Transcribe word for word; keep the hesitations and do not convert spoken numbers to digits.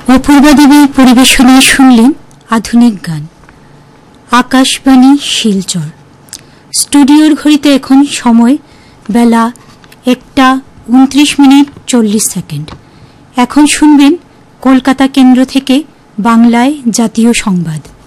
অপূর্বা দেবীর পরিবেশনায় শুনলেন আধুনিক গান। আকাশবাণী শিলচর। স্টুডিওর ঘড়িতে এখন সময় বেলা একটা উনত্রিশ মিনিট চল্লিশ সেকেন্ড। এখন শুনবেন কলকাতা কেন্দ্র থেকে বাংলায় জাতীয় সংবাদ।